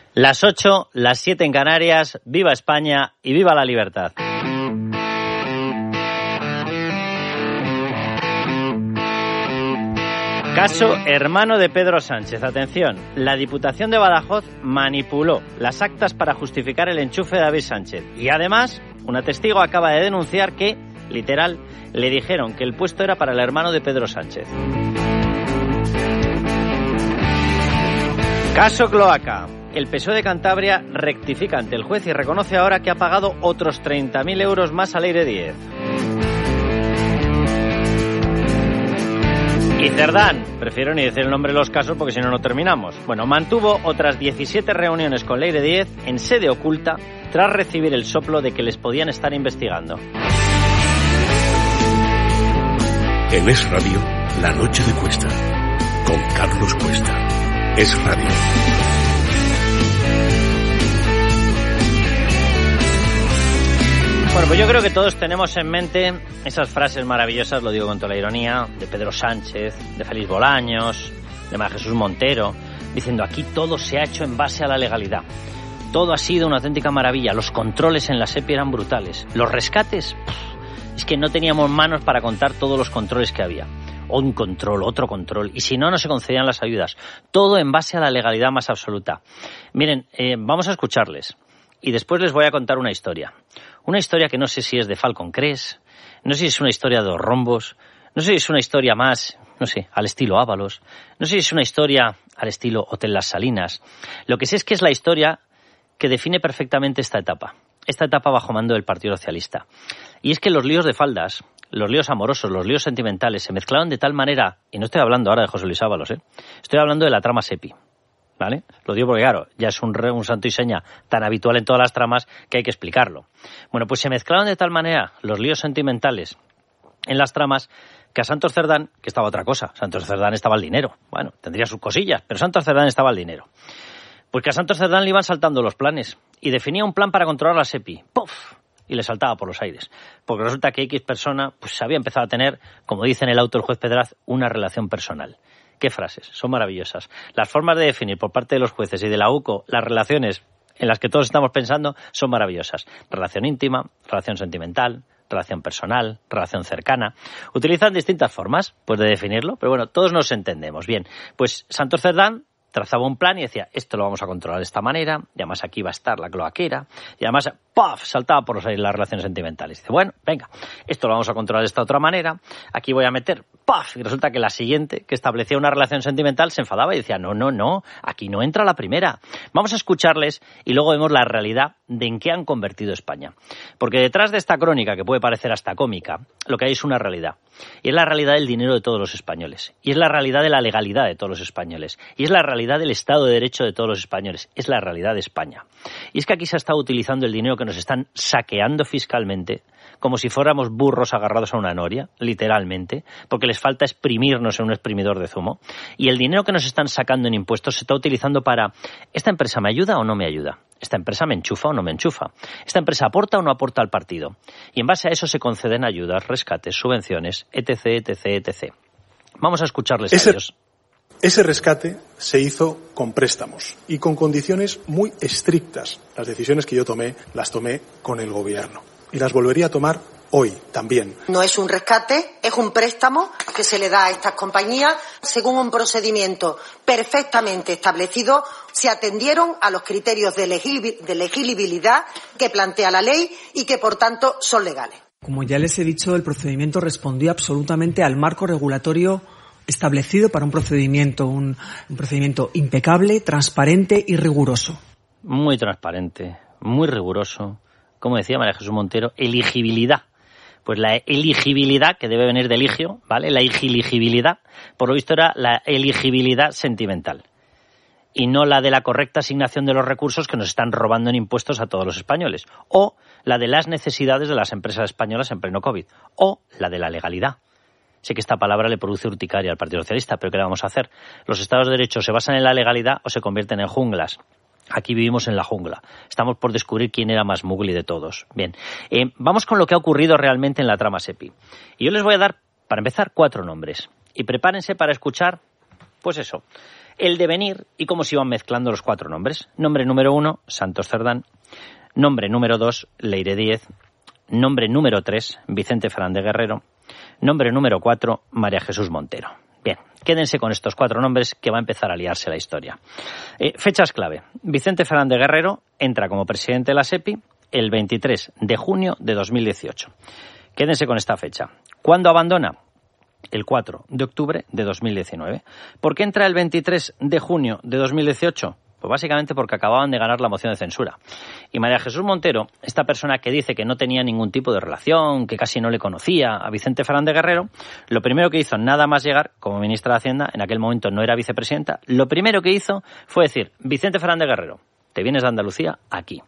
Las 8, las 7 en Canarias, viva España y viva la libertad. Caso hermano de Pedro Sánchez. Atención, la Diputación de Badajoz manipuló las actas para justificar el enchufe de David Sánchez. Y además, una testigo acaba de denunciar que, literal, le dijeron que el puesto era para el hermano de Pedro Sánchez. Caso Cloaca. El PSOE de Cantabria rectifica ante el juez y reconoce ahora que ha pagado otros 30.000 euros más al Aire 10. Y Cerdán, prefiero ni decir el nombre de los casos porque si no, no terminamos. Bueno, mantuvo otras 17 reuniones con Leire 10 en sede oculta tras recibir el soplo de que les podían estar investigando. En Es Radio, La Noche de Cuesta, con Carlos Cuesta. Es Radio. Bueno, pues yo creo que todos tenemos en mente esas frases maravillosas, lo digo con toda la ironía, de Pedro Sánchez, de Félix Bolaños, de María Jesús Montero, diciendo aquí todo se ha hecho en base a la legalidad. Todo ha sido una auténtica maravilla. Los controles en la SEPI eran brutales. Los rescates, es que no teníamos manos para contar todos los controles que había. Un control, otro control, y si no, no se concedían las ayudas. Todo en base a la legalidad más absoluta. Miren, vamos a escucharles y después les voy a contar una historia. Una historia que no sé si es de Falcon Crest, no sé si es una historia de los rombos, no sé si es una historia más, no sé, al estilo Ábalos, no sé si es una historia al estilo Hotel Las Salinas. Lo que sé es que es la historia que define perfectamente esta etapa bajo mando del Partido Socialista. Y es que los líos de faldas, los líos amorosos, los líos sentimentales se mezclaron de tal manera, y no estoy hablando ahora de José Luis Ábalos, estoy hablando de la trama SEPI. ¿Vale? Lo digo porque, claro, ya es un santo y seña tan habitual en todas las tramas que hay que explicarlo. Bueno, pues se mezclaron de tal manera los líos sentimentales en las tramas que a Santos Cerdán, que estaba otra cosa, Santos Cerdán estaba el dinero. Bueno, tendría sus cosillas, pero Santos Cerdán estaba el dinero. Pues que a Santos Cerdán le iban saltando los planes y definía un plan para controlar la SEPI. ¡Puf! Y le saltaba por los aires. Porque resulta que X persona pues había empezado a tener, como dice en el auto el juez Pedraz, una relación personal. ¿Qué frases? Son maravillosas. Las formas de definir por parte de los jueces y de la UCO las relaciones en las que todos estamos pensando son maravillosas. Relación íntima, relación sentimental, relación personal, relación cercana. Utilizan distintas formas pues de definirlo, pero bueno, todos nos entendemos. Bien, pues Santos Cerdán trazaba un plan y decía, esto lo vamos a controlar de esta manera, y además aquí va a estar la cloaquera, y además, ¡puf!, saltaba por los aires las relaciones sentimentales. Dice, bueno, venga, esto lo vamos a controlar de esta otra manera, aquí voy a meter, ¡puf!, y resulta que la siguiente, que establecía una relación sentimental, se enfadaba y decía, no, aquí no entra la primera. Vamos a escucharles y luego vemos la realidad de en qué han convertido España. Porque detrás de esta crónica, que puede parecer hasta cómica, lo que hay es una realidad. Y es la realidad del dinero de todos los españoles. Y es la realidad de la legalidad de todos los españoles. Y es la realidad del Estado de Derecho de todos los españoles. Es la realidad de España. Y es que aquí se ha estado utilizando el dinero que nos están saqueando fiscalmente como si fuéramos burros agarrados a una noria, literalmente, porque les falta exprimirnos en un exprimidor de zumo. Y el dinero que nos están sacando en impuestos se está utilizando para, ¿esta empresa me ayuda o no me ayuda? ¿Esta empresa me enchufa o no me enchufa? ¿Esta empresa aporta o no aporta al partido? Y en base a eso se conceden ayudas, rescates, subvenciones, etc. Vamos a escucharles a ellos. Ese rescate se hizo con préstamos y con condiciones muy estrictas. Las decisiones que yo tomé, las tomé con el gobierno. Y las volvería a tomar hoy también. No es un rescate, es un préstamo que se le da a estas compañías según un procedimiento perfectamente establecido. Se atendieron a los criterios de legibilidad que plantea la ley y que, por tanto, son legales. Como ya les he dicho, el procedimiento respondió absolutamente al marco regulatorio establecido para un procedimiento impecable, transparente y riguroso. Muy transparente, muy riguroso. Como decía María Jesús Montero, elegibilidad. Pues la elegibilidad, que debe venir de eligio, ¿vale? La elegibilidad, por lo visto era la elegibilidad sentimental. Y no la de la correcta asignación de los recursos que nos están robando en impuestos a todos los españoles. O la de las necesidades de las empresas españolas en pleno COVID. O la de la legalidad. Sé que esta palabra le produce urticaria al Partido Socialista, pero ¿qué le vamos a hacer? Los Estados de Derecho se basan en la legalidad o se convierten en junglas. Aquí vivimos en la jungla. Estamos por descubrir quién era más mugli de todos. Bien, vamos con lo que ha ocurrido realmente en la trama SEPI. Y yo les voy a dar, para empezar, 4 nombres. Y prepárense para escuchar, pues eso, el devenir y cómo se iban mezclando los 4 nombres. Nombre número 1, Santos Cerdán. Nombre número 2, Leire Díez. Nombre número 3, Vicente Fernández Guerrero. Nombre número 4, María Jesús Montero. Bien, quédense con estos 4 nombres que va a empezar a liarse la historia. Fechas clave. Vicente Fernández Guerrero entra como presidente de la SEPI el 23 de junio de 2018. Quédense con esta fecha. ¿Cuándo abandona? El 4 de octubre de 2019. ¿Por qué entra el 23 de junio de 2018? Pues básicamente porque acababan de ganar la moción de censura. Y María Jesús Montero, esta persona que dice que no tenía ningún tipo de relación, que casi no le conocía a Vicente Fernández Guerrero, lo primero que hizo nada más llegar como ministra de Hacienda, en aquel momento no era vicepresidenta, lo primero que hizo fue decir: Vicente Fernández Guerrero, te vienes de Andalucía aquí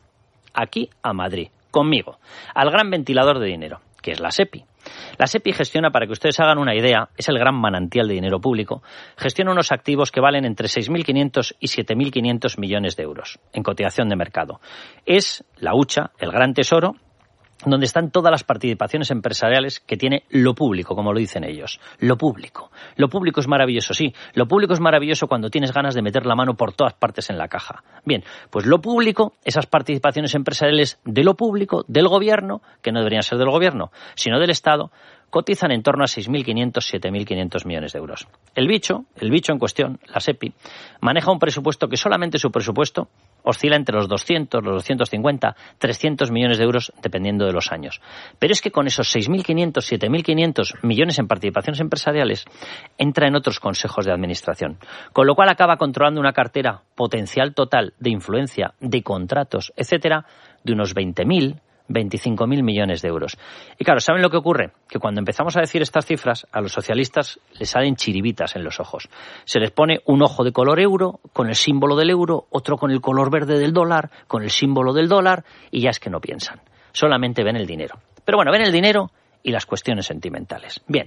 a Madrid, conmigo, al gran ventilador de dinero, que es la SEPI. La SEPI gestiona, para que ustedes hagan una idea, es el gran manantial de dinero público, gestiona unos activos que valen entre 6.500 y 7.500 millones de euros en cotización de mercado. Es la hucha, el gran tesoro, donde están todas las participaciones empresariales que tiene lo público, como lo dicen ellos. Lo público. Lo público es maravilloso, sí. Lo público es maravilloso cuando tienes ganas de meter la mano por todas partes en la caja. Bien, pues lo público, esas participaciones empresariales de lo público, del gobierno, que no deberían ser del gobierno, sino del Estado, cotizan en torno a 6.500, 7.500 millones de euros. El bicho en cuestión, la SEPI, maneja un presupuesto que solamente su presupuesto oscila entre los 200, los 250, 300 millones de euros, dependiendo de los años. Pero es que con esos 6.500, 7.500 millones en participaciones empresariales, entra en otros consejos de administración. Con lo cual acaba controlando una cartera potencial total de influencia, de contratos, etcétera, de unos 20.000, 25.000 millones de euros. Y claro, ¿saben lo que ocurre? Que cuando empezamos a decir estas cifras, a los socialistas les salen chiribitas en los ojos. Se les pone un ojo de color euro, con el símbolo del euro, otro con el color verde del dólar, con el símbolo del dólar, y ya es que no piensan. Solamente ven el dinero. Pero bueno, ven el dinero y las cuestiones sentimentales. Bien,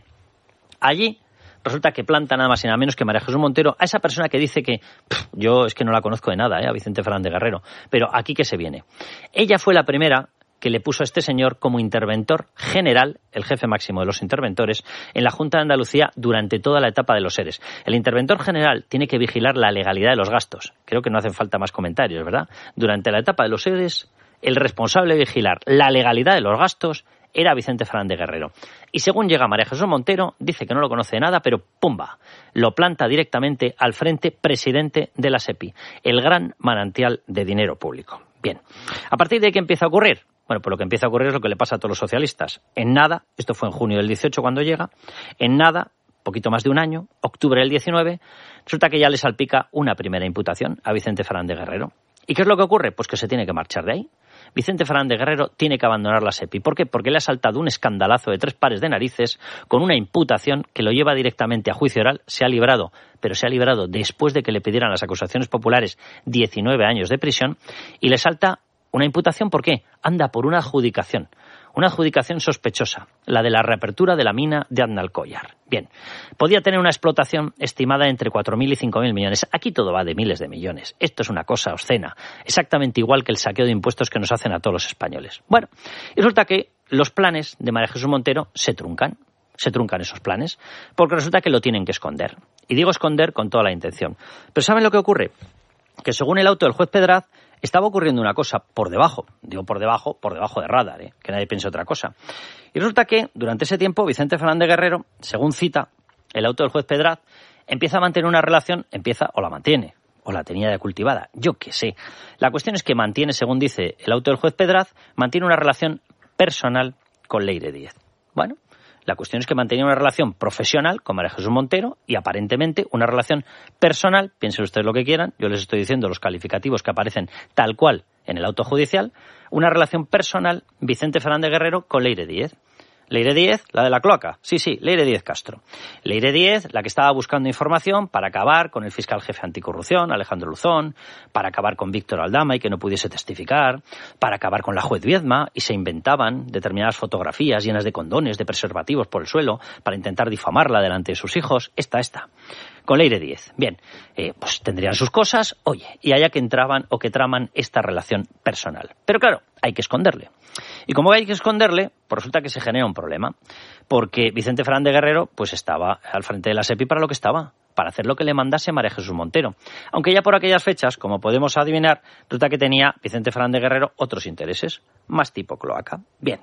allí resulta que planta nada más y nada menos que María Jesús Montero a esa persona que dice que yo es que no la conozco de nada, a Vicente Fernández Guerrero, pero aquí que se viene. Ella fue la primera que le puso a este señor como interventor general, el jefe máximo de los interventores, en la Junta de Andalucía durante toda la etapa de los ERES. El interventor general tiene que vigilar la legalidad de los gastos. Creo que no hacen falta más comentarios, ¿verdad? Durante la etapa de los ERES, el responsable de vigilar la legalidad de los gastos era Vicente Fernández Guerrero. Y según llega María Jesús Montero, dice que no lo conoce de nada, pero ¡pumba!, lo planta directamente al frente presidente de la SEPI, el gran manantial de dinero público. Bien, ¿a partir de qué empieza a ocurrir? Bueno, pues lo que empieza a ocurrir es lo que le pasa a todos los socialistas. En nada, esto fue en junio del 18 cuando llega, en nada, poquito más de un año, octubre del 19, resulta que ya le salpica una primera imputación a Vicente Fernández Guerrero. ¿Y qué es lo que ocurre? Pues que se tiene que marchar de ahí. Vicente Fernández Guerrero tiene que abandonar la SEPI. ¿Por qué? Porque le ha saltado un escandalazo de 3 pares de narices con una imputación que lo lleva directamente a juicio oral. Se ha librado, pero se ha librado después de que le pidieran las acusaciones populares 19 años de prisión, y le salta una imputación. ¿Por qué? Anda por una adjudicación sospechosa, la de la reapertura de la mina de Aznalcóllar. Bien, podía tener una explotación estimada entre 4.000 y 5.000 millones. Aquí todo va de miles de millones. Esto es una cosa obscena, exactamente igual que el saqueo de impuestos que nos hacen a todos los españoles. Bueno, y resulta que los planes de María Jesús Montero se truncan esos planes, porque resulta que lo tienen que esconder. Y digo esconder con toda la intención. Pero ¿saben lo que ocurre? Que según el auto del juez Pedraz, estaba ocurriendo una cosa por debajo de radar, que nadie piense otra cosa. Y resulta que durante ese tiempo Vicente Fernández Guerrero, según cita el auto del juez Pedraz, empieza a mantener una relación, o la mantiene, o la tenía ya cultivada, yo qué sé. La cuestión es que mantiene, según dice el auto del juez Pedraz, mantiene una relación personal con Leire Díez. Bueno, la cuestión es que mantenía una relación profesional con María Jesús Montero y aparentemente una relación personal, piensen ustedes lo que quieran, yo les estoy diciendo los calificativos que aparecen tal cual en el auto judicial, una relación personal Vicente Fernández Guerrero con Leire Díez. Leire Díez, la de la cloaca. Sí, Leire Díez Castro. Leire Díez, la que estaba buscando información para acabar con el fiscal jefe anticorrupción, Alejandro Luzón, para acabar con Víctor Aldama y que no pudiese testificar, para acabar con la juez Viedma, y se inventaban determinadas fotografías llenas de condones, de preservativos por el suelo, para intentar difamarla delante de sus hijos. Esta. Con Leire Díez. Bien, pues tendrían sus cosas, oye, y allá que entraban o que traman esta relación personal. Pero claro, hay que esconderle. Y como hay que esconderle, pues resulta que se genera un problema. Porque Vicente Fernández Guerrero pues estaba al frente de la SEPI para lo que estaba. para hacer lo que le mandase María Jesús Montero. Aunque ya por aquellas fechas, como podemos adivinar, resulta que tenía Vicente Fernández Guerrero otros intereses, más tipo cloaca. Bien.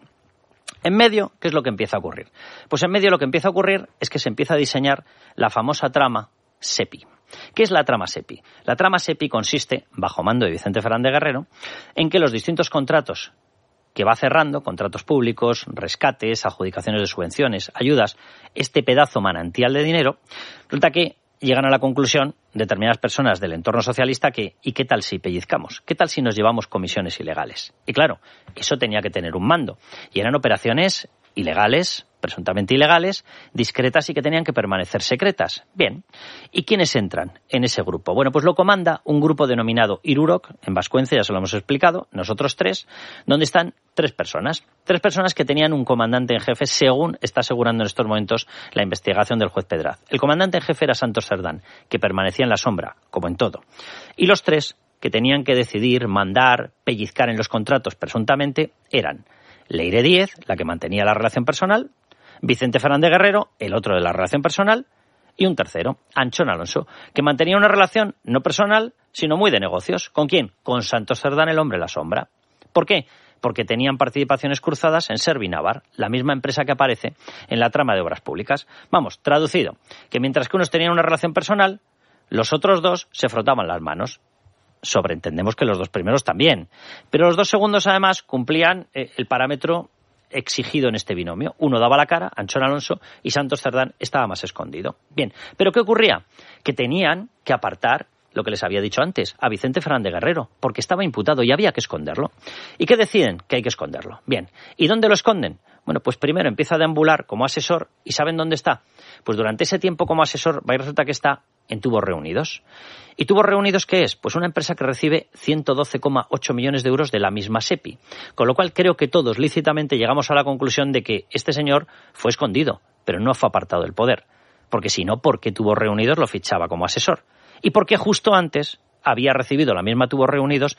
En medio, ¿qué es lo que empieza a ocurrir? Pues en medio lo que empieza a ocurrir es que se empieza a diseñar la famosa trama SEPI. ¿Qué es la trama SEPI? La trama SEPI consiste, bajo mando de Vicente Fernández Guerrero, en que los distintos contratos que va cerrando, contratos públicos, rescates, adjudicaciones de subvenciones, ayudas, este pedazo manantial de dinero, resulta que llegan a la conclusión determinadas personas del entorno socialista que ¿y qué tal si pellizcamos? ¿Qué tal si nos llevamos comisiones ilegales? Y claro, eso tenía que tener un mando. Y eran operaciones ilegales, presuntamente ilegales, discretas y que tenían que permanecer secretas. Bien. ¿Y quiénes entran en ese grupo? Bueno, pues lo comanda un grupo denominado Irurok, en vascuence, ya se lo hemos explicado, nosotros tres, donde están tres personas que tenían un comandante en jefe, según está asegurando en estos momentos la investigación del juez Pedraz. El comandante en jefe era Santos Cerdán, que permanecía en la sombra, como en todo. Y los tres que tenían que decidir, mandar, pellizcar en los contratos, presuntamente, eran Leire Díez, la que mantenía la relación personal, Vicente Fernández Guerrero, el otro de la relación personal, y un tercero, Anchón Alonso, que mantenía una relación no personal, sino muy de negocios. ¿Con quién? Con Santos Cerdán, el hombre de la sombra. ¿Por qué? Porque tenían participaciones cruzadas en Servinavar, la misma empresa que aparece en la trama de obras públicas. Vamos, traducido, que mientras que unos tenían una relación personal, los otros dos se frotaban las manos. Sobreentendemos que los dos primeros también, pero los dos segundos además cumplían el parámetro exigido en este binomio. Uno daba la cara, Anchón Alonso, y Santos Cerdán estaba más escondido. Bien, pero ¿qué ocurría? Que tenían que apartar lo que les había dicho antes, a Vicente Fernández Guerrero, porque estaba imputado y había que esconderlo. ¿Y qué deciden? Que hay que esconderlo. Bien, ¿y dónde lo esconden? Bueno, pues primero empieza a deambular como asesor, ¿y saben dónde está? Pues durante ese tiempo como asesor, va y resulta que está en Tubos Reunidos. ¿Y Tubos Reunidos qué es? Pues una empresa que recibe 112,8 millones de euros de la misma SEPI. Con lo cual creo que todos lícitamente llegamos a la conclusión de que este señor fue escondido, pero no fue apartado del poder. Porque si no, ¿por qué Tubos Reunidos lo fichaba como asesor? ¿Y por qué justo antes había recibido la misma Tubos Reunidos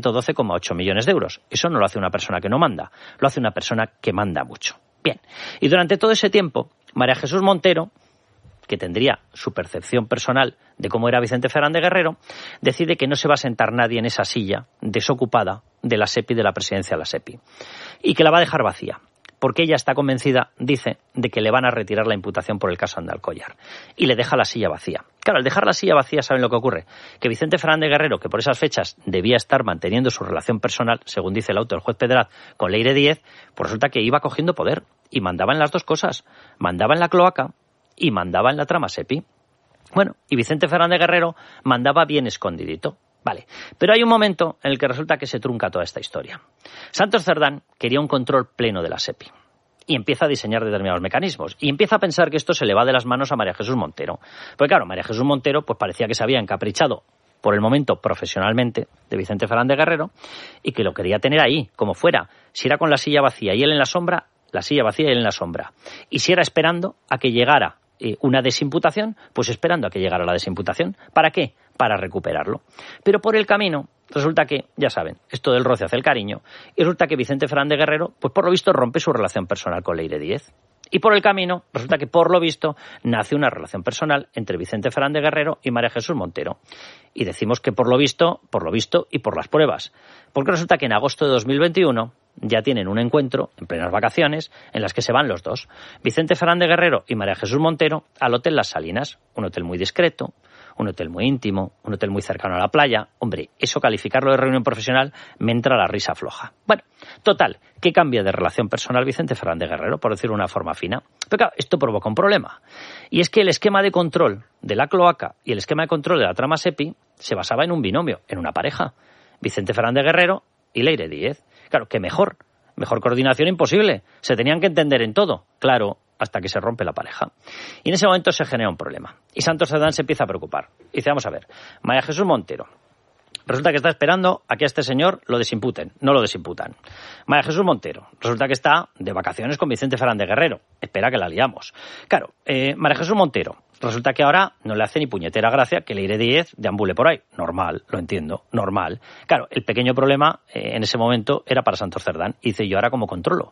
112,8 millones de euros? Eso no lo hace una persona que no manda, lo hace una persona que manda mucho. Bien, y durante todo ese tiempo, María Jesús Montero, que tendría su percepción personal de cómo era Vicente Fernández Guerrero, decide que no se va a sentar nadie en esa silla desocupada de la SEPI, de la presidencia de la SEPI, y que la va a dejar vacía, porque ella está convencida, dice, de que le van a retirar la imputación por el caso Andalcollar, y le deja la silla vacía. Claro, al dejar la silla vacía, ¿saben lo que ocurre? Que Vicente Fernández Guerrero, que por esas fechas debía estar manteniendo su relación personal, según dice el auto del juez Pedraz, con Leire Díez, pues resulta que iba cogiendo poder, y mandaba en las dos cosas, mandaba en la cloaca, y mandaba en la trama SEPI. Bueno, y Vicente Fernández Guerrero mandaba bien escondidito. Vale, pero hay un momento en el que resulta que se trunca toda esta historia. Santos Cerdán quería un control pleno de la SEPI y empieza a diseñar determinados mecanismos y empieza a pensar que esto se le va de las manos a María Jesús Montero. Porque claro, María Jesús Montero pues parecía que se había encaprichado por el momento profesionalmente de Vicente Fernández Guerrero y que lo quería tener ahí, como fuera. Si era con la silla vacía y él en la sombra, la silla vacía y él en la sombra. Y si era esperando a que llegara una desimputación, pues esperando a que llegara la desimputación. ¿Para qué? Para recuperarlo. Pero por el camino resulta que, ya saben, esto del roce hace el cariño, y resulta que Vicente Fernández Guerrero, pues por lo visto rompe su relación personal con Leire Díez. Y por el camino resulta que, por lo visto, nace una relación personal entre Vicente Fernández Guerrero y María Jesús Montero. Y decimos que por lo visto y por las pruebas. Porque resulta que en agosto de 2021 ya tienen un encuentro, en plenas vacaciones, en las que se van los dos, Vicente Fernández Guerrero y María Jesús Montero, al Hotel Las Salinas, un hotel muy discreto, un hotel muy íntimo, un hotel muy cercano a la playa. Hombre, eso calificarlo de reunión profesional me entra la risa floja. Bueno, total, ¿qué cambia de relación personal Vicente Fernández Guerrero, por decirlo de una forma fina? Pero claro, esto provoca un problema. Y es que el esquema de control de la cloaca y el esquema de control de la trama SEPI se basaba en un binomio, en una pareja. Vicente Fernández Guerrero y Leire Díez. Claro, que mejor coordinación imposible. Se tenían que entender en todo. Claro, hasta que se rompe la pareja. Y en ese momento se genera un problema. Y Santos Cerdán se empieza a preocupar. Y dice, vamos a ver, María Jesús Montero resulta que está esperando a que a este señor lo desimputen. No lo desimputan. María Jesús Montero resulta que está de vacaciones con Vicente Fernández Guerrero. Espera que la liamos. Claro, María Jesús Montero resulta que ahora no le hace ni puñetera gracia que Leire Díez deambule por ahí. Normal, lo entiendo, normal. Claro, el pequeño problema en ese momento era para Santos Cerdán. Y dice, ¿yo ahora cómo controlo?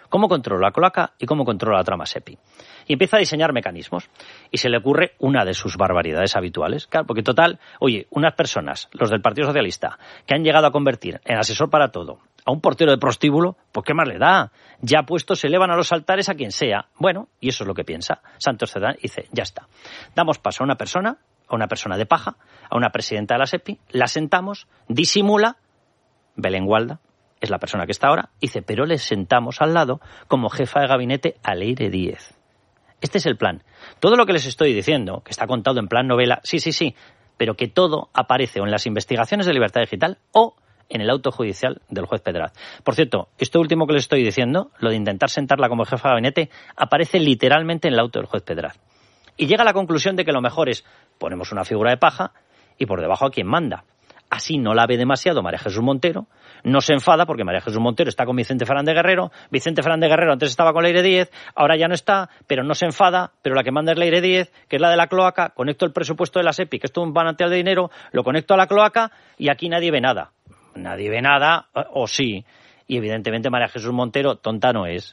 cómo controlo la cloaca y cómo controlo la trama SEPI. Y empieza a diseñar mecanismos. Y se le ocurre una de sus barbaridades habituales. Claro, porque total, oye, unas personas, los del Partido Socialista, que han llegado a convertir en asesor para todo a un portero de prostíbulo, pues ¿qué más le da? Ya puestos se elevan a los altares a quien sea. Bueno, y eso es lo que piensa Santos Cerdán. Y dice, ya está. Damos paso a una persona de paja, a una presidenta de la SEPI, la sentamos, disimula, Belén Gualda, es la persona que está ahora, dice, pero le sentamos al lado como jefa de gabinete a Leire Díez. Este es el plan. Todo lo que les estoy diciendo, que está contado en plan novela, sí, pero que todo aparece o en las investigaciones de libertad digital o en el auto judicial del juez Pedraz. Por cierto, esto último que les estoy diciendo, lo de intentar sentarla como jefa de gabinete, aparece literalmente en el auto del juez Pedraz. Y llega a la conclusión de que lo mejor es, ponemos una figura de paja y por debajo a quien manda. Así no la ve demasiado María Jesús Montero, no se enfada porque María Jesús Montero está con Vicente Fernández Guerrero, Vicente Fernández Guerrero antes estaba con Leire Díez, ahora ya no está, pero no se enfada, pero la que manda es Leire Díez, que es la de la cloaca, conecto el presupuesto de la SEPI, que es todo un manantial de dinero, lo conecto a la cloaca y aquí nadie ve nada. Nadie ve nada, o sí, y evidentemente María Jesús Montero tonta no es.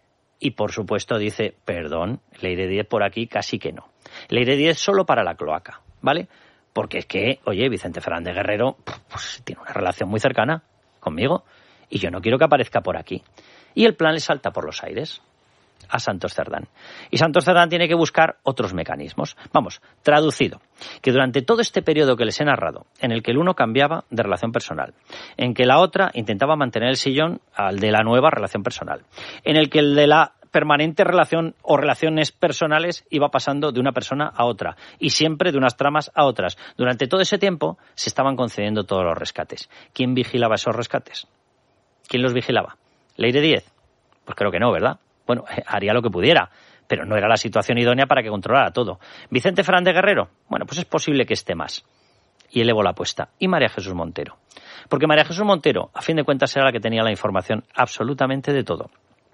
Y por supuesto dice, perdón, Leire Díez por aquí casi que no. Leire Díez solo para la cloaca, ¿vale? Porque es que, oye, Vicente Fernández Guerrero pues, tiene una relación muy cercana conmigo y yo no quiero que aparezca por aquí. Y el plan le salta por los aires a Santos Cerdán. Y Santos Cerdán tiene que buscar otros mecanismos. Vamos, traducido, que durante todo este periodo que les he narrado, en el que el uno cambiaba de relación personal, en que la otra intentaba mantener el sillón al de la nueva relación personal, en el que el de la permanente relación o relaciones personales iba pasando de una persona a otra y siempre de unas tramas a otras. Durante todo ese tiempo se estaban concediendo todos los rescates. ¿Quién vigilaba esos rescates? ¿Quién los vigilaba? ¿Leire Díez? Pues creo que no, ¿verdad? Bueno, haría lo que pudiera, pero no era la situación idónea para que controlara todo. ¿Vicente Fernández Guerrero? Bueno, pues es posible que esté más. Y elevo la apuesta. ¿Y María Jesús Montero? Porque María Jesús Montero, a fin de cuentas, era la que tenía la información absolutamente de todo.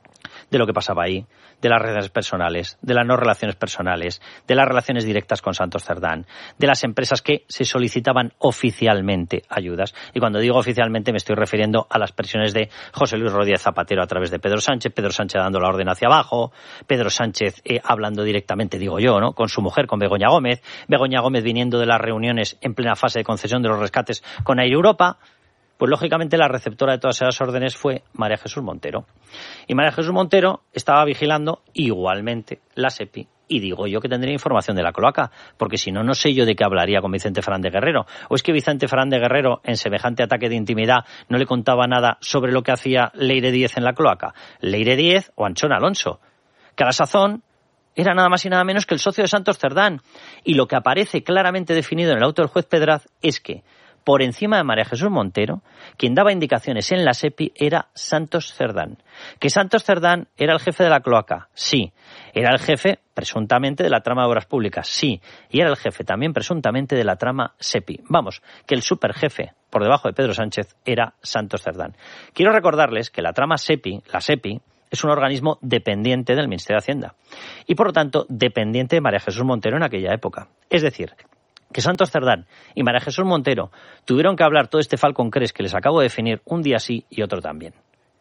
De lo que pasaba ahí, de las relaciones personales, de las no relaciones personales, de las relaciones directas con Santos Cerdán, de las empresas que se solicitaban oficialmente ayudas. Y cuando digo oficialmente me estoy refiriendo a las presiones de José Luis Rodríguez Zapatero a través de Pedro Sánchez dando la orden hacia abajo, Pedro Sánchez hablando directamente, digo yo, ¿no?, con su mujer, con Begoña Gómez viniendo de las reuniones en plena fase de concesión de los rescates con Air Europa. Pues lógicamente la receptora de todas esas órdenes fue María Jesús Montero. Y María Jesús Montero estaba vigilando igualmente la SEPI. Y digo yo que tendría información de la cloaca, porque si no, no sé yo de qué hablaría con Vicente Fernández Guerrero. ¿O es que Vicente Fernández Guerrero, en semejante ataque de intimidad, no le contaba nada sobre lo que hacía Leire Díez en la cloaca? Leire Díez o Anchón Alonso, que a la sazón era nada más y nada menos que el socio de Santos Cerdán. Y lo que aparece claramente definido en el auto del juez Pedraz es que por encima de María Jesús Montero, quien daba indicaciones en la SEPI era Santos Cerdán. ¿Que Santos Cerdán era el jefe de la cloaca? Sí. ¿Era el jefe, presuntamente, de la trama de obras públicas? Sí. Y era el jefe también, presuntamente, de la trama SEPI. Vamos, que el superjefe, por debajo de Pedro Sánchez, era Santos Cerdán. Quiero recordarles que la trama SEPI, la SEPI, es un organismo dependiente del Ministerio de Hacienda. Y, por lo tanto, dependiente de María Jesús Montero en aquella época. Es decir, que Santos Cerdán y María Jesús Montero tuvieron que hablar todo este Falcon Crest que les acabo de definir un día sí y otro también.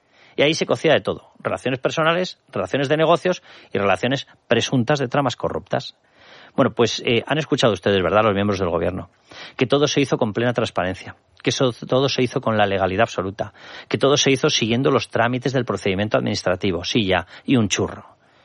Y ahí se cocía de todo. Relaciones personales, relaciones de negocios y relaciones presuntas de tramas corruptas. Bueno, pues han escuchado ustedes, ¿verdad?, los miembros del gobierno, que todo se hizo con plena transparencia, que todo se hizo con la legalidad absoluta, que todo se hizo siguiendo los trámites del procedimiento administrativo, sí ya, y un churro.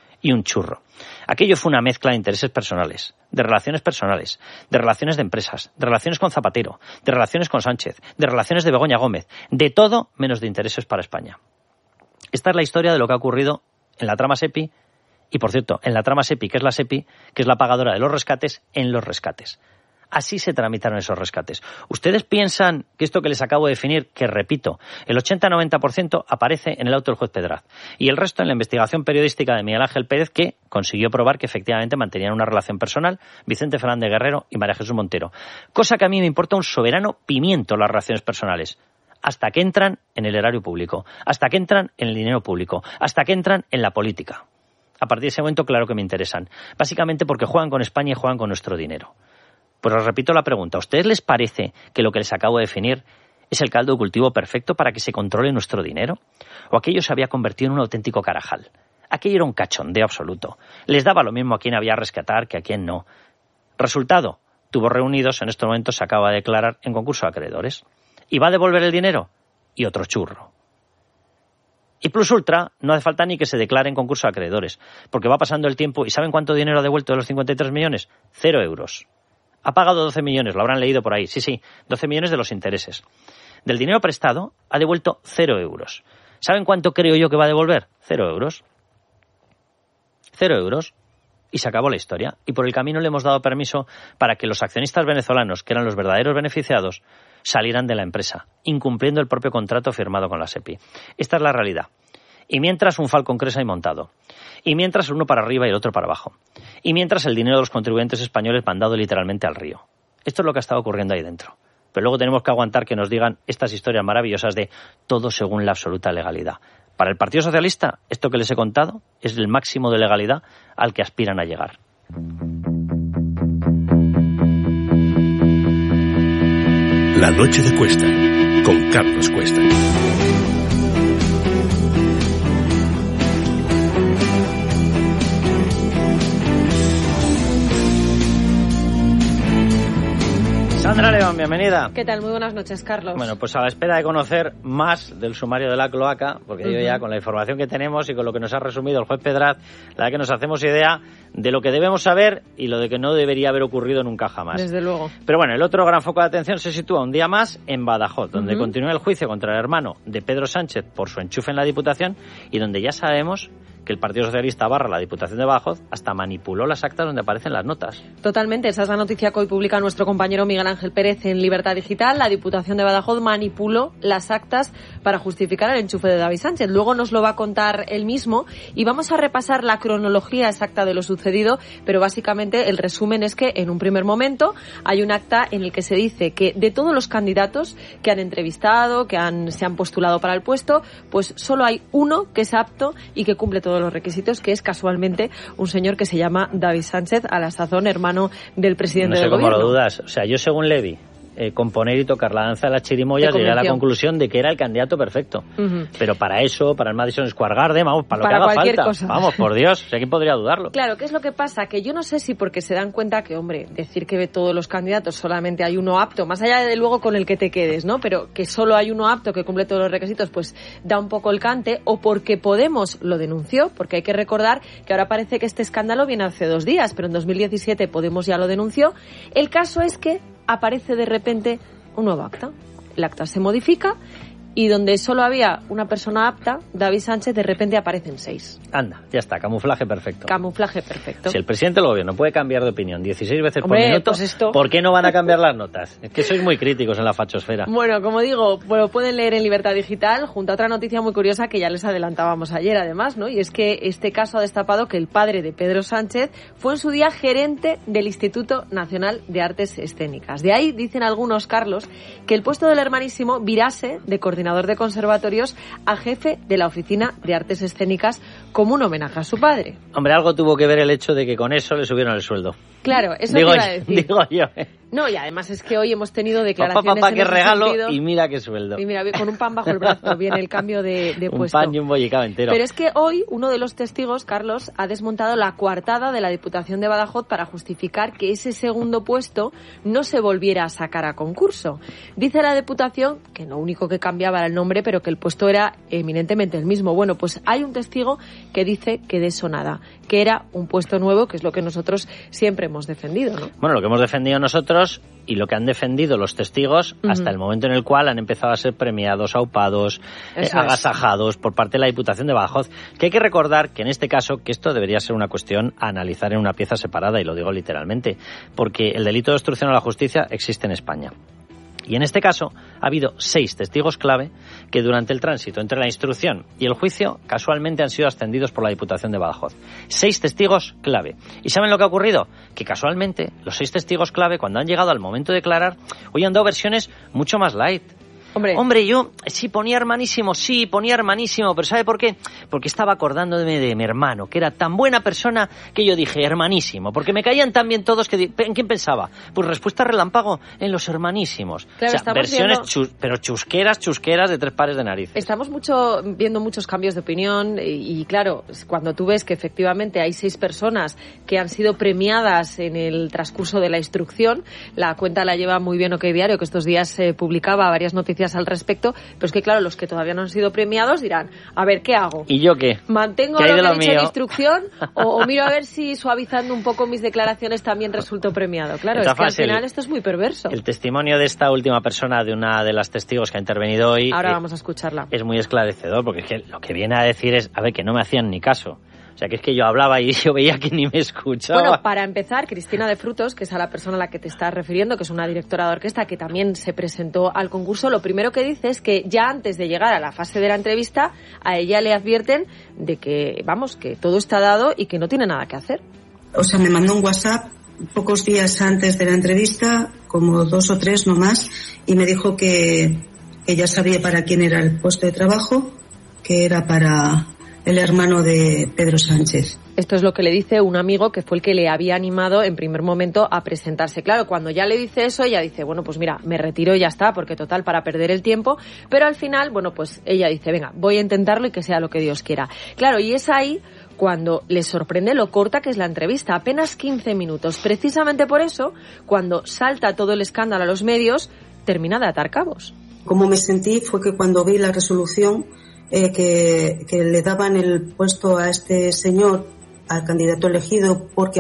Aquello fue una mezcla de intereses personales, de relaciones de empresas, de relaciones con Zapatero, de relaciones con Sánchez, de relaciones de Begoña Gómez, de todo menos de intereses para España. Esta es la historia de lo que ha ocurrido en la trama SEPI y, por cierto, en la trama SEPI, que es la SEPI, que es la pagadora de los rescates, en los rescates. Así se tramitaron esos rescates. ¿Ustedes piensan que esto que les acabo de definir, que repito, el 80-90% aparece en el auto del juez Pedraz y el resto en la investigación periodística de Miguel Ángel Pérez, que consiguió probar que efectivamente mantenían una relación personal Vicente Fernández Guerrero y María Jesús Montero? Cosa que a mí me importa un soberano pimiento las relaciones personales, hasta que entran en el erario público, hasta que entran en el dinero público, hasta que entran en la política. A partir de ese momento, claro que me interesan. Básicamente porque juegan con España y juegan con nuestro dinero. Pues os repito la pregunta. ¿A ustedes les parece que lo que les acabo de definir ¿Es el caldo de cultivo perfecto para que se controle nuestro dinero? ¿O aquello se había convertido en un auténtico carajal? Aquello era un cachondeo absoluto. Les daba lo mismo a quién había a rescatar que a quién no. Resultado, Tubos Reunidos en estos momentos se acaba de declarar en concurso de acreedores. ¿Y va a devolver el dinero? Y otro churro. Y Plus Ultra no hace falta ni que se declare en concurso de acreedores, porque va pasando el tiempo y ¿saben cuánto dinero ha devuelto de los 53 millones? 0 euros. Ha pagado 12 millones, lo habrán leído por ahí. Sí, 12 millones de los intereses. Del dinero prestado ha devuelto 0 euros. ¿Saben cuánto creo yo que va a devolver? 0 euros. 0 euros. Y se acabó la historia. Y por el camino le hemos dado permiso para que los accionistas venezolanos, que eran los verdaderos beneficiados, salieran de la empresa, incumpliendo el propio contrato firmado con la SEPI. Esta es la realidad. Y mientras un Falcon Crest ahí montado. Y mientras el uno para arriba y el otro para abajo. Y mientras el dinero de los contribuyentes españoles mandado literalmente al río. Esto es lo que ha estado ocurriendo ahí dentro. Pero luego tenemos que aguantar que nos digan estas historias maravillosas de todo según la absoluta legalidad. Para el Partido Socialista, esto que les he contado es el máximo de legalidad al que aspiran a llegar. La noche de Cuesta, con Carlos Cuesta. Sandra León, bienvenida. ¿Qué tal? Muy buenas noches, Carlos. Bueno, pues a la espera de conocer más del sumario de la cloaca, porque yo ya con la información que tenemos y con lo que nos ha resumido el juez Pedraz, la verdad que nos hacemos idea de lo que debemos saber y lo de que no debería haber ocurrido nunca jamás. Desde luego. Pero bueno, el otro gran foco de atención se sitúa un día más en Badajoz, donde continúa el juicio contra el hermano de Pedro Sánchez por su enchufe en la Diputación y donde ya sabemos que el Partido Socialista / la Diputación de Badajoz hasta manipuló las actas donde aparecen las notas. Totalmente, esa es la noticia que hoy publica nuestro compañero Miguel Ángel Pérez en Libertad Digital. La Diputación de Badajoz manipuló las actas para justificar el enchufe de David Sánchez. Luego nos lo va a contar él mismo y vamos a repasar la cronología exacta de lo sucedido, pero básicamente el resumen es que en un primer momento hay un acta en el que se dice que de todos los candidatos que han entrevistado, que se han postulado para el puesto, pues solo hay uno que es apto y que cumple todos los requisitos, que es casualmente un señor que se llama David Sánchez, a la sazón hermano del presidente del gobierno. No sé cómo lo dudas. O sea, yo según Levi, componer y tocar la danza de las chirimoyas, llegué a la conclusión de que era el candidato perfecto. Pero para eso, para el Madison Square Garden, vamos, para lo que haga falta. Cosa. Vamos, por Dios, o sea, ¿quién podría dudarlo? Claro, ¿qué es lo que pasa? Que yo no sé si porque se dan cuenta que, hombre, decir que de todos los candidatos solamente hay uno apto, más allá de luego con el que te quedes, ¿no? Pero que solo hay uno apto que cumple todos los requisitos, pues da un poco el cante, o porque Podemos lo denunció, porque hay que recordar que ahora parece que este escándalo viene hace 2 días, pero en 2017 Podemos ya lo denunció. El caso es que aparece de repente un nuevo acta. El acta se modifica y donde solo había una persona apta, David Sánchez, de repente aparecen 6. Anda, ya está, camuflaje perfecto. Camuflaje perfecto. Si el presidente del gobierno puede cambiar de opinión 16 veces Hombre, por minuto, pues ¿por qué no van a cambiar las notas? Es que sois muy críticos en la fachosfera. Bueno, como digo, lo pueden leer en Libertad Digital, junto a otra noticia muy curiosa que ya les adelantábamos ayer, además, ¿no? Y es que este caso ha destapado que el padre de Pedro Sánchez fue en su día gerente del Instituto Nacional de Artes Escénicas. De ahí, dicen algunos, Carlos, que el puesto del hermanísimo virase de coordinador de conservatorios a jefe de la Oficina de Artes Escénicas como un homenaje a su padre. Hombre, algo tuvo que ver el hecho de que con eso le subieron el sueldo. Claro, eso te iba a decir. Digo yo. No, y además es que hoy hemos tenido declaraciones papá, en qué ese regalo sentido. Y mira qué sueldo. Y mira, con un pan bajo el brazo viene el cambio de puesto. Un pan y un bollicao entero. Pero es que hoy uno de los testigos, Carlos, ha desmontado la coartada de la Diputación de Badajoz para justificar que ese segundo puesto no se volviera a sacar a concurso. Dice la Diputación que lo único que cambiaba era el nombre, pero que el puesto era eminentemente el mismo. Bueno, pues hay un testigo que dice que de eso nada, que era un puesto nuevo, que es lo que nosotros siempre hemos defendido, ¿no? Bueno, lo que hemos defendido nosotros y lo que han defendido los testigos hasta el momento en el cual han empezado a ser premiados, aupados, agasajados por parte de la Diputación de Badajoz. Que hay que recordar que en este caso, que esto debería ser una cuestión a analizar en una pieza separada, y lo digo literalmente, porque el delito de obstrucción a la justicia existe en España. Y en este caso ha habido 6 testigos clave que durante el tránsito entre la instrucción y el juicio casualmente han sido ascendidos por la Diputación de Badajoz. 6 testigos clave. ¿Y saben lo que ha ocurrido? Que casualmente los 6 testigos clave, cuando han llegado al momento de declarar, hoy han dado versiones mucho más light. Hombre, yo sí ponía hermanísimo, pero ¿sabe por qué? Porque estaba acordándome de mi hermano, que era tan buena persona que yo dije hermanísimo, porque me caían tan bien todos que... ¿En quién pensaba? Pues respuesta relámpago, en los hermanísimos. Claro, o sea, versiones pero chusqueras de 3 pares de narices. Estamos viendo muchos cambios de opinión y claro, cuando tú ves que efectivamente hay 6 personas que han sido premiadas en el transcurso de la instrucción, la cuenta la lleva muy bien OK Diario, que estos días publicaba varias noticias al respecto, pero es que claro, los que todavía no han sido premiados dirán, a ver, ¿qué hago? ¿Y yo qué? ¿Mantengo lo que he dicho en instrucción o miro a ver si suavizando un poco mis declaraciones también resulto premiado? Claro, es que al final esto es muy perverso. El testimonio de esta última persona, de una de las testigos que ha intervenido hoy, ahora vamos a escucharla, es muy esclarecedor, porque es que lo que viene a decir es, a ver, que no me hacían ni caso. O sea, que es que yo hablaba y yo veía que ni me escuchaba. Bueno, para empezar, Cristina de Frutos, que es a la persona a la que te estás refiriendo, que es una directora de orquesta que también se presentó al concurso, lo primero que dice es que ya antes de llegar a la fase de la entrevista, a ella le advierten de que, vamos, que todo está dado y que no tiene nada que hacer. O sea, me mandó un WhatsApp pocos días antes de la entrevista, como 2 o 3 no más, y me dijo que ella sabía para quién era el puesto de trabajo, que era para el hermano de Pedro Sánchez. Esto es lo que le dice un amigo que fue el que le había animado en primer momento a presentarse. Claro, cuando ya le dice eso, ella dice, bueno, pues mira, me retiro y ya está, porque total, para perder el tiempo. Pero al final, bueno, pues ella dice, venga, voy a intentarlo y que sea lo que Dios quiera. Claro, y es ahí cuando les sorprende lo corta que es la entrevista, apenas 15 minutos. Precisamente por eso, cuando salta todo el escándalo a los medios, termina de atar cabos. Como me sentí fue que cuando vi la resolución que le daban el puesto a este señor, al candidato elegido, porque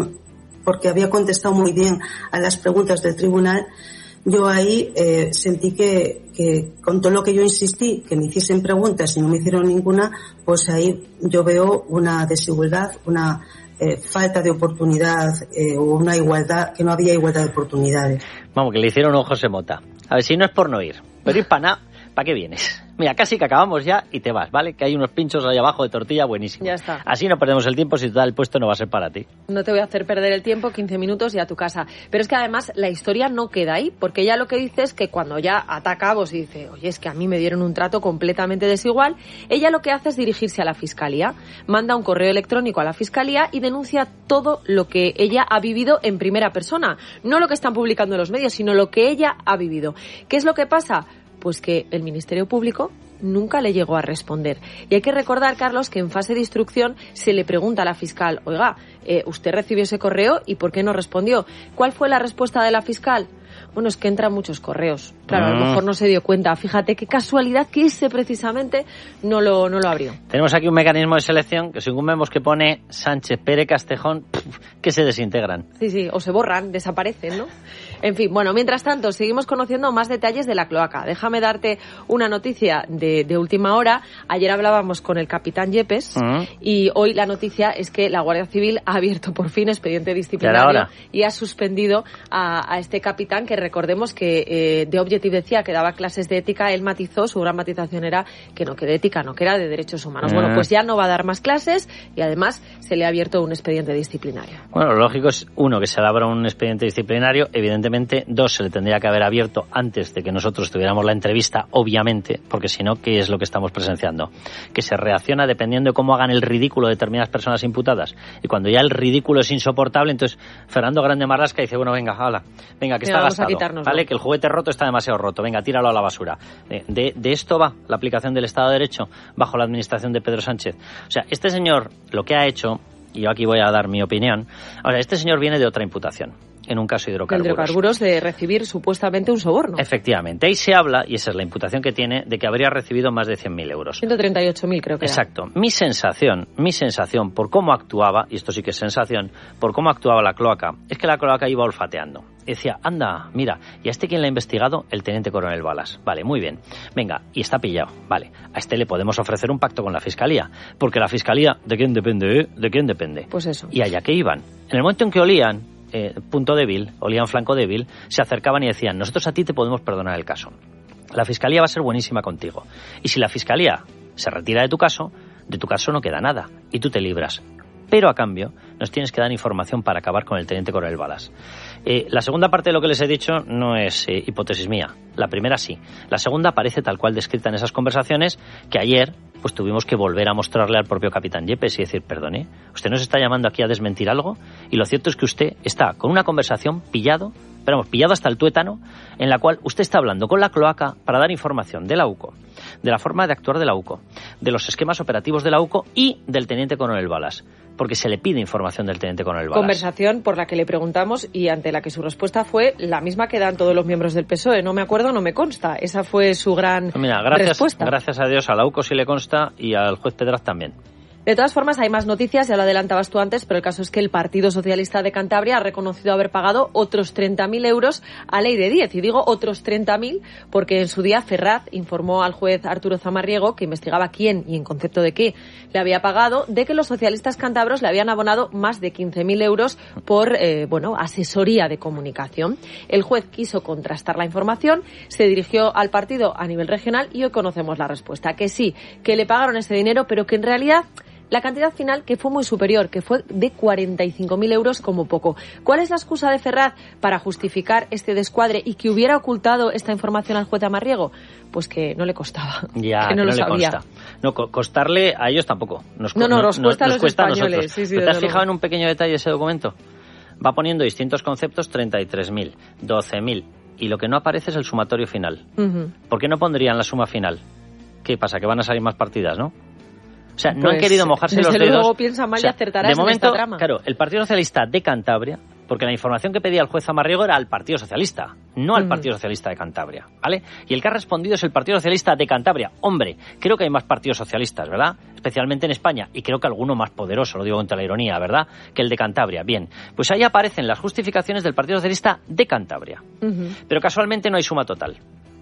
había contestado muy bien a las preguntas del tribunal, yo ahí sentí que con todo lo que yo insistí, que me hiciesen preguntas y no me hicieron ninguna, pues ahí yo veo una desigualdad, una falta de oportunidad o una igualdad, que no había igualdad de oportunidades. Vamos, que le hicieron un José Mota. A ver, si no es por no ir, pero ir para nada, ¿para qué vienes? Mira, casi que acabamos ya y te vas, ¿vale? Que hay unos pinchos ahí abajo de tortilla buenísimos. Ya está. Así no perdemos el tiempo, si te da el puesto no va a ser para ti. No te voy a hacer perder el tiempo, 15 minutos y a tu casa. Pero es que además la historia no queda ahí, porque ella lo que dice es que cuando ya ata cabos y dice, oye, es que a mí me dieron un trato completamente desigual, ella lo que hace es dirigirse a la Fiscalía, manda un correo electrónico a la Fiscalía y denuncia todo lo que ella ha vivido en primera persona. No lo que están publicando en los medios, sino lo que ella ha vivido. ¿Qué es lo que pasa? Pues que el Ministerio Público nunca le llegó a responder. Y hay que recordar, Carlos, que en fase de instrucción se le pregunta a la fiscal, oiga, ¿usted recibió ese correo y por qué no respondió? ¿Cuál fue la respuesta de la fiscal? Bueno, es que entran muchos correos. Claro, a lo mejor no se dio cuenta. Fíjate qué casualidad que ese precisamente no lo abrió. Tenemos aquí un mecanismo de selección que según vemos que pone Sánchez, Pérez, Castejón, que se desintegran. Sí, o se borran, desaparecen, ¿no? En fin, bueno, mientras tanto, seguimos conociendo más detalles de la cloaca. Déjame darte una noticia de última hora. Ayer hablábamos con el capitán Yepes y hoy la noticia es que la Guardia Civil ha abierto por fin expediente disciplinario y ha suspendido a este capitán, que recordemos que de Objective decía que daba clases de ética. Él matizó, su gran matización era que no, que de ética no, que era de derechos humanos. Bueno, pues ya no va a dar más clases y además se le ha abierto un expediente disciplinario. Bueno, lo lógico es, uno, que se le abra un expediente disciplinario, evidentemente. Dos, se le tendría que haber abierto antes de que nosotros tuviéramos la entrevista, obviamente, porque si no, ¿qué es lo que estamos presenciando? Que se reacciona dependiendo de cómo hagan el ridículo determinadas personas imputadas. Y cuando ya el ridículo es insoportable, entonces Fernando Grande Marlasca dice, bueno, venga, que está gastado, ¿vale? Que el juguete roto está demasiado roto, venga, tíralo a la basura. De esto va la aplicación del Estado de Derecho bajo la administración de Pedro Sánchez. O sea, este señor lo que ha hecho, y yo aquí voy a dar mi opinión, ahora, este señor viene de otra imputación. En un caso de hidrocarburos. De recibir supuestamente un soborno. Efectivamente. Ahí se habla, y esa es la imputación que tiene, de que habría recibido más de 100.000 euros. 138.000 creo que Exacto. Era. Mi sensación por cómo actuaba, y esto sí que es sensación, por cómo actuaba la cloaca, es que la cloaca iba olfateando. Decía, anda, mira, ¿y a este quién le ha investigado? El teniente coronel Balas. Vale, muy bien. Venga, y está pillado. Vale, a este le podemos ofrecer un pacto con la Fiscalía. Porque la Fiscalía, ¿de quién depende? ¿De quién depende? Pues eso. Y allá que iban. En el momento en que olían punto débil, olían flanco débil, se acercaban y decían, nosotros a ti te podemos perdonar el caso. La Fiscalía va a ser buenísima contigo. Y si la Fiscalía se retira de tu caso no queda nada. Y tú te libras. Pero a cambio nos tienes que dar información para acabar con el teniente coronel Balas. La segunda parte de lo que les he dicho no es hipótesis mía. La primera sí. La segunda aparece tal cual descrita en esas conversaciones que ayer pues tuvimos que volver a mostrarle al propio capitán Yepes y decir, perdone, usted nos está llamando aquí a desmentir algo y lo cierto es que usted está con una conversación pillado hasta el tuétano, en la cual usted está hablando con la cloaca para dar información de la UCO, de la forma de actuar de la UCO, de los esquemas operativos de la UCO y del teniente coronel Balas, porque se le pide información del teniente coronel Balas. Conversación por la que le preguntamos y ante la que su respuesta fue la misma que dan todos los miembros del PSOE. No me acuerdo, no me consta. Esa fue su gran respuesta. Gracias a Dios a la UCO sí le consta y al juez Pedraz también. De todas formas, hay más noticias, ya lo adelantabas tú antes, pero el caso es que el Partido Socialista de Cantabria ha reconocido haber pagado otros 30.000 euros a Leire Díez. Y digo otros 30.000 porque en su día Ferraz informó al juez Arturo Zamarriego, que investigaba quién y en concepto de qué le había pagado, de que los socialistas cántabros le habían abonado más de 15.000 euros por asesoría de comunicación. El juez quiso contrastar la información, se dirigió al partido a nivel regional y hoy conocemos la respuesta, que sí, que le pagaron ese dinero, pero que en realidad la cantidad final que fue muy superior, que fue de 45.000 euros como poco. ¿Cuál es la excusa de Ferraz para justificar este descuadre y que hubiera ocultado esta información al juez Zamarriego? Pues que no le costaba, ya, que no lo sabía. Consta. No, costarle a ellos tampoco. Nos cuesta a los españoles. A nosotros. Sí, ¿Te has fijado en un pequeño detalle ese documento? Va poniendo distintos conceptos, 33.000, 12.000, y lo que no aparece es el sumatorio final. ¿Por qué no pondrían la suma final? ¿Qué pasa? Que van a salir más partidas, ¿no? O sea, no han querido mojarse los dedos. Luego piensa mal y acertarás de momento, en esta trama. Claro, el Partido Socialista de Cantabria, porque la información que pedía el juez Zamarriego era al Partido Socialista, no al Partido Socialista de Cantabria, ¿vale? Y el que ha respondido es el Partido Socialista de Cantabria. Hombre, creo que hay más partidos socialistas, ¿verdad? Especialmente en España, y creo que alguno más poderoso, lo digo con toda la ironía, ¿verdad? Que el de Cantabria. Bien, pues ahí aparecen las justificaciones del Partido Socialista de Cantabria. Pero casualmente no hay suma total.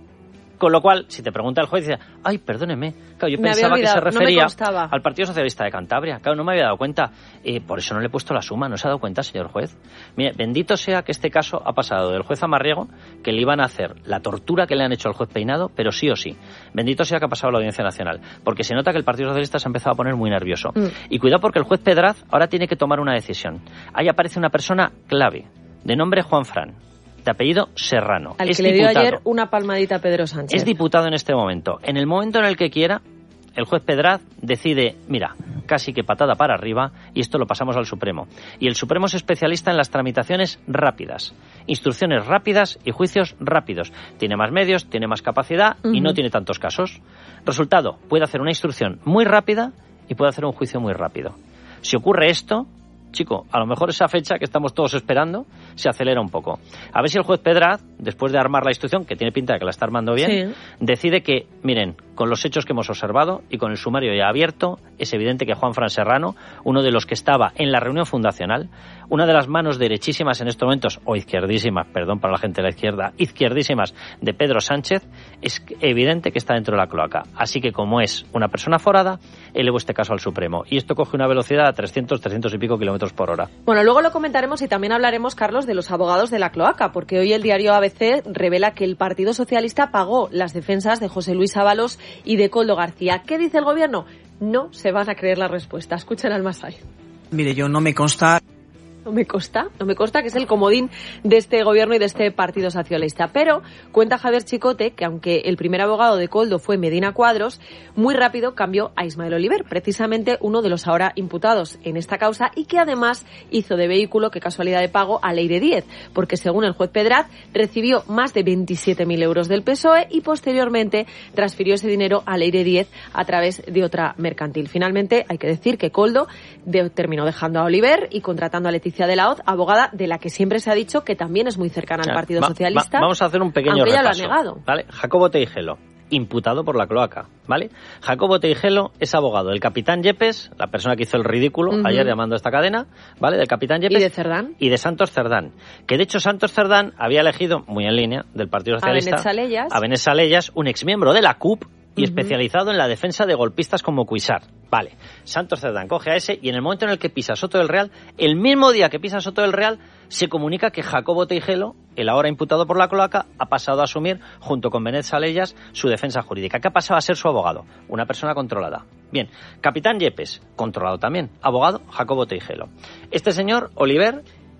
Con lo cual, si te pregunta el juez, dice, ay, perdóneme, claro, yo pensaba que se refería al Partido Socialista de Cantabria. Claro, no me había dado cuenta. Por eso no le he puesto la suma. ¿No se ha dado cuenta, señor juez? Mire, bendito sea que este caso ha pasado del juez Zamarriego, que le iban a hacer la tortura que le han hecho al juez Peinado, pero sí o sí. Bendito sea que ha pasado a la Audiencia Nacional, porque se nota que el Partido Socialista se ha empezado a poner muy nervioso. Y cuidado porque el juez Pedraz ahora tiene que tomar una decisión. Ahí aparece una persona clave, de nombre Juan Fran, de apellido Serrano. Al que le dio ayer una palmadita a Pedro Sánchez. Es diputado en este momento. En el momento en el que quiera, el juez Pedraz decide, mira, casi que patada para arriba, y esto lo pasamos al Supremo. Y el Supremo es especialista en las tramitaciones rápidas, instrucciones rápidas y juicios rápidos. Tiene más medios, tiene más capacidad y no tiene tantos casos. Resultado, puede hacer una instrucción muy rápida y puede hacer un juicio muy rápido. Si ocurre esto, chico, a lo mejor esa fecha que estamos todos esperando se acelera un poco. A ver si el juez Pedraz, después de armar la instrucción, que tiene pinta de que la está armando bien, decide que, miren, con los hechos que hemos observado y con el sumario ya abierto, es evidente que Juan Fran Serrano, uno de los que estaba en la reunión fundacional, una de las manos derechísimas en estos momentos, o izquierdísimas, perdón para la gente de la izquierda, izquierdísimas de Pedro Sánchez, es evidente que está dentro de la cloaca. Así que como es una persona forada, elevo este caso al Supremo. Y esto coge una velocidad a 300 y pico kilómetros por hora. Bueno, luego lo comentaremos y también hablaremos, Carlos, de los abogados de la cloaca, porque hoy el diario ABC revela que el Partido Socialista pagó las defensas de José Luis Ábalos y de Koldo García. ¿Qué dice el gobierno? No se van a creer la respuesta. Escuchen al Masai. Mire, yo no me consta. No me consta que es el comodín de este gobierno y de este Partido Socialista. Pero cuenta Javier Chicote que aunque el primer abogado de Koldo fue Medina Cuadros, muy rápido cambió a Ismael Oliver, precisamente uno de los ahora imputados en esta causa y que además hizo de vehículo, qué casualidad de pago, a Leire Díez, porque según el juez Pedraz recibió más de 27.000 euros del PSOE y posteriormente transfirió ese dinero a Leire Díez a través de otra mercantil. Finalmente, hay que decir que Koldo terminó dejando a Oliver y contratando a Leticia de la Hoz, abogada de la que siempre se ha dicho que también es muy cercana al Partido Socialista. Vamos a hacer un pequeño repaso. Ella lo ha negado. ¿Vale? Jacobo Teijelo, imputado por la cloaca, ¿vale? Jacobo Teijelo es abogado del capitán Yepes, la persona que hizo el ridículo ayer llamando a esta cadena, ¿vale? Del capitán Yepes. ¿Y de Cerdán? Y de Santos Cerdán. Que de hecho Santos Cerdán había elegido, muy en línea, del Partido Socialista, a Benet Salellas, un exmiembro de la CUP, y especializado en la defensa de golpistas como Cuixart. Vale, Santos Cerdán coge a ese y en el momento en el que pisa Soto del Real, el mismo día que pisa Soto del Real, se comunica que Jacobo Teijelo, el ahora imputado por la cloaca, ha pasado a asumir, junto con Benet Salellas, su defensa jurídica, que ha pasado a ser su abogado, una persona controlada. Bien, capitán Yepes, controlado también, abogado Jacobo Teijelo. Este señor, Oliver,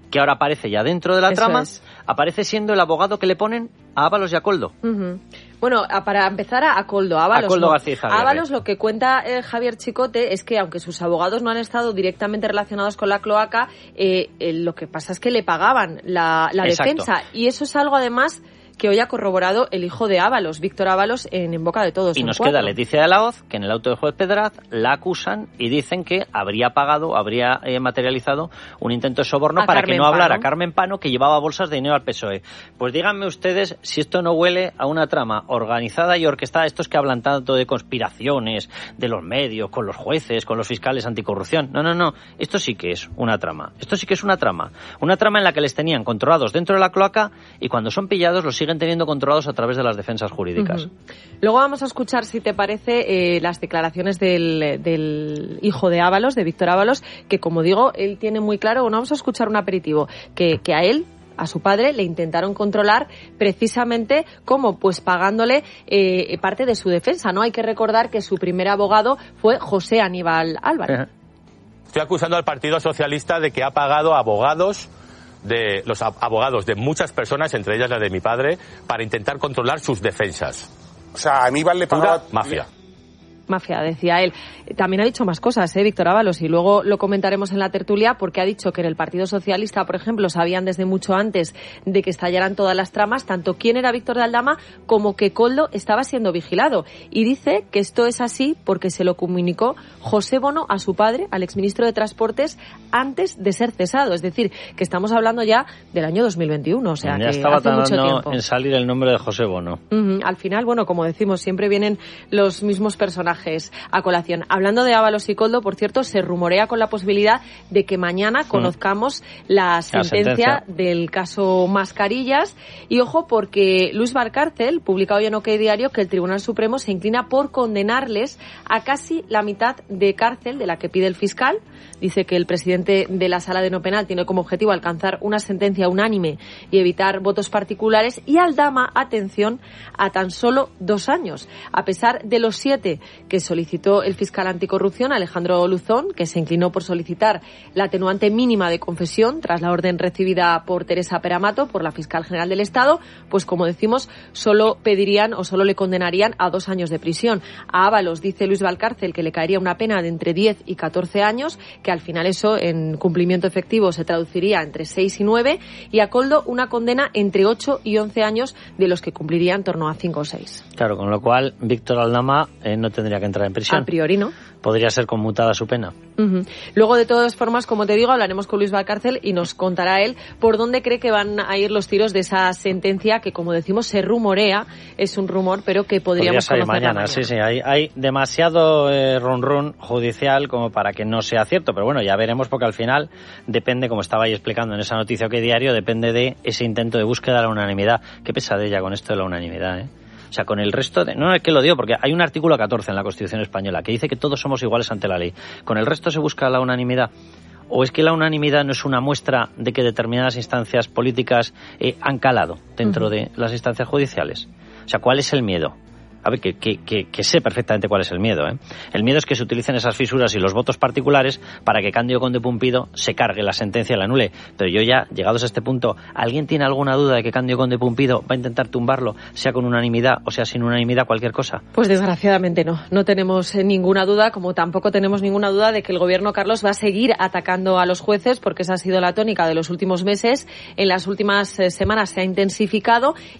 que ahora aparece ya dentro de la trama, aparece siendo el abogado que le ponen a Ábalos y a Koldo. Bueno, para empezar a Koldo. Ábalos, a Koldo García y Javier. Ábalos, lo que cuenta Javier Chicote es que aunque sus abogados no han estado directamente relacionados con la cloaca, lo que pasa es que le pagaban la defensa. Y eso es algo, además, que hoy ha corroborado el hijo de Ábalos, Víctor Ábalos, en boca de todos. Y nos queda Leticia de la Hoz, que en el auto del juez Pedraz la acusan y dicen que habría pagado, habría materializado un intento de soborno para que no hablara Carmen Pano, que llevaba bolsas de dinero al PSOE. Pues díganme ustedes si esto no huele a una trama organizada y orquestada, estos que hablan tanto de conspiraciones, de los medios, con los jueces, con los fiscales anticorrupción. No, esto sí que es una trama. Esto sí que es una trama. Una trama en la que les tenían controlados dentro de la cloaca y cuando son pillados los siguen teniendo controlados a través de las defensas jurídicas. Luego vamos a escuchar, si te parece, las declaraciones del hijo de Ábalos, de Víctor Ábalos, que, como digo, él tiene muy claro. Bueno, vamos a escuchar un aperitivo, que a él, a su padre, le intentaron controlar precisamente como, pues pagándole parte de su defensa, ¿no? Hay que recordar que su primer abogado fue José Aníbal Álvarez. Estoy acusando al Partido Socialista de que ha pagado abogados de los abogados de muchas personas, entre ellas la de mi padre, para intentar controlar sus defensas. O sea, Aníbal le pagaba... Mafia. Mafia, decía él. También ha dicho más cosas, Víctor Ábalos, y luego lo comentaremos en la tertulia, porque ha dicho que en el Partido Socialista, por ejemplo, sabían desde mucho antes de que estallaran todas las tramas, tanto quién era Víctor de Aldama como que Koldo estaba siendo vigilado. Y dice que esto es así porque se lo comunicó José Bono a su padre, al exministro de Transportes, antes de ser cesado. Es decir, que estamos hablando ya del año 2021, o sea, ya que estaba hace mucho tiempo en salir el nombre de José Bono. Al final, bueno, como decimos, siempre vienen los mismos personajes a colación. Hablando de Ábalos y Koldo, por cierto, se rumorea con la posibilidad de que mañana conozcamos la sentencia del caso Mascarillas. Y ojo, porque Luis Valcárcel publica hoy en OK Diario que el Tribunal Supremo se inclina por condenarles a casi la mitad de cárcel de la que pide el fiscal. Dice que el presidente de la Sala de No Penal tiene como objetivo alcanzar una sentencia unánime y evitar votos particulares, y Aldama, atención, a tan solo 2 años, a pesar de los 7 que solicitó el fiscal anticorrupción Alejandro Luzón, que se inclinó por solicitar la atenuante mínima de confesión tras la orden recibida por Teresa Peramato, por la fiscal general del Estado. Pues, como decimos, solo pedirían o solo le condenarían a 2 años de prisión. A Ábalos dice Luis Valcárcel que le caería una pena de entre 10 y 14 años, que al final eso en cumplimiento efectivo se traduciría entre 6 y 9, y a Koldo una condena entre 8 y 11 años, de los que cumpliría en torno a 5 o 6. Claro, con lo cual Víctor Aldama no tendría que entrar en prisión. A priori, ¿no? Podría ser conmutada su pena. Luego, de todas formas, como te digo, hablaremos con Luis Valcárcel y nos contará él por dónde cree que van a ir los tiros de esa sentencia que, como decimos, se rumorea, es un rumor, pero que podríamos conocer mañana. Sí, hay demasiado run judicial como para que no sea cierto, pero bueno, ya veremos, porque al final depende, como estaba ahí explicando en esa noticia que diario, depende de ese intento de búsqueda de la unanimidad. Qué pesadilla con esto de la unanimidad, O sea, con el resto de... No es que lo digo, porque hay un artículo 14 en la Constitución española que dice que todos somos iguales ante la ley. ¿Con el resto se busca la unanimidad? ¿O es que la unanimidad no es una muestra de que determinadas instancias políticas han calado dentro de las instancias judiciales? O sea, ¿cuál es el miedo? A ver, que sé perfectamente cuál es el miedo, El miedo es que se utilicen esas fisuras y los votos particulares para que Cándido Conde Pumpido se cargue la sentencia y la anule. Pero yo ya, llegados a este punto, ¿alguien tiene alguna duda de que Cándido Conde Pumpido va a intentar tumbarlo, sea con unanimidad o sea sin unanimidad, cualquier cosa? Pues desgraciadamente no tenemos ninguna duda, como tampoco tenemos ninguna duda de que el gobierno, Carlos, va a seguir atacando a los jueces, porque esa ha sido la tónica de los últimos meses. En las últimas semanas se ha intensificado